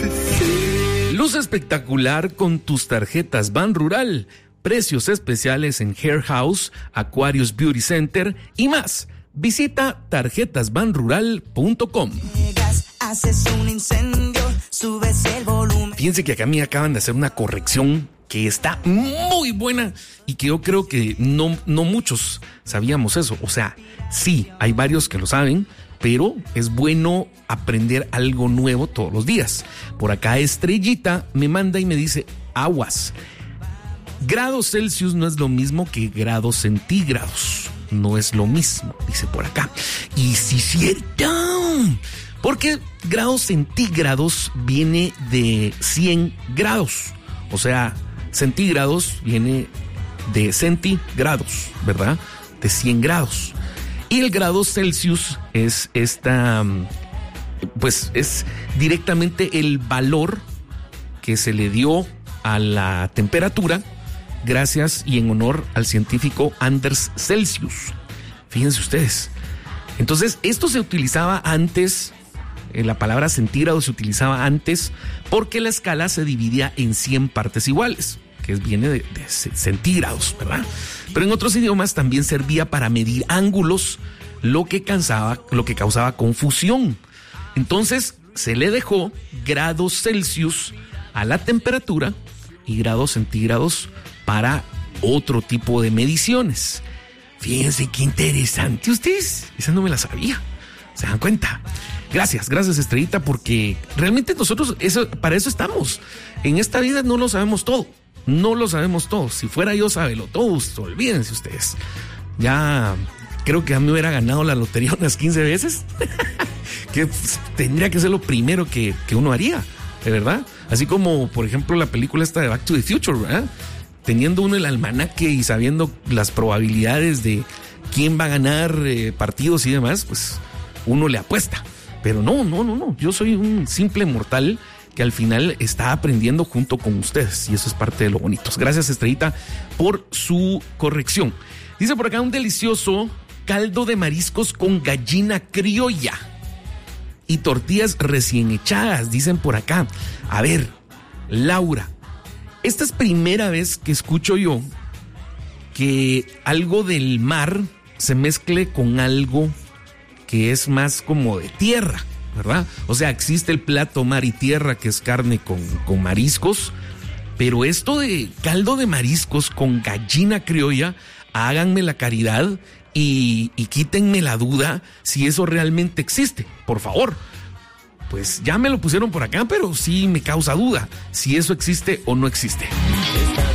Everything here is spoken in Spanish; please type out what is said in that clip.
Luz espectacular con tus tarjetas Ban Rural. Precios especiales en Hair House, Aquarius Beauty Center y más. Visita tarjetasbanrural.com. Haces un incendio, subes el volumen. Fíjense que acá me acaban de hacer una corrección que está muy buena y que yo creo que no muchos sabíamos eso. O sea, sí, hay varios que lo saben, pero es bueno aprender algo nuevo todos los días. Por acá Estrellita me manda y me dice, aguas. Grados Celsius no es lo mismo que grados centígrados. No es lo mismo, dice por acá. Y sí, cierto. Porque grados centígrados viene de 100 grados. O sea, centígrados viene de centígrados, ¿verdad? De 100 grados. Y el grado Celsius es pues es directamente el valor que se le dio a la temperatura gracias y en honor al científico Anders Celsius. Fíjense ustedes. Entonces, esto se utilizaba antes, la palabra centígrado se utilizaba antes porque la escala se dividía en 100 partes iguales, que viene de centígrados, ¿verdad? Pero en otros idiomas también servía para medir ángulos, lo que causaba confusión. Entonces, se le dejó grados Celsius a la temperatura y grados centígrados para otro tipo de mediciones. Fíjense qué interesante ustedes. Esa no me la sabía. ¿Se dan cuenta? Gracias Estrellita, porque realmente nosotros para eso estamos. En esta vida no lo sabemos todo. No lo sabemos todo. Si fuera yo, sábelo todo. Olvídense ustedes. Ya creo que ya me hubiera ganado la lotería unas 15 veces. Que pues, tendría que ser lo primero que uno haría, de verdad. Así como, por ejemplo, la película esta de Back to the Future, ¿verdad? Teniendo uno el almanaque y sabiendo las probabilidades de quién va a ganar partidos y demás, pues uno le apuesta. Pero no. Yo soy un simple mortal que al final está aprendiendo junto con ustedes. Y eso es parte de lo bonito. Gracias, Estrellita, por su corrección. Dice por acá un delicioso caldo de mariscos con gallina criolla y tortillas recién echadas, dicen por acá. A ver, Laura, esta es primera vez que escucho yo que algo del mar se mezcle con algo que es más como de tierra, ¿verdad? O sea, existe el plato mar y tierra, que es carne con mariscos, pero esto de caldo de mariscos con gallina criolla, háganme la caridad y quítenme la duda si eso realmente existe, por favor. Pues ya me lo pusieron por acá, pero sí me causa duda si eso existe o no existe.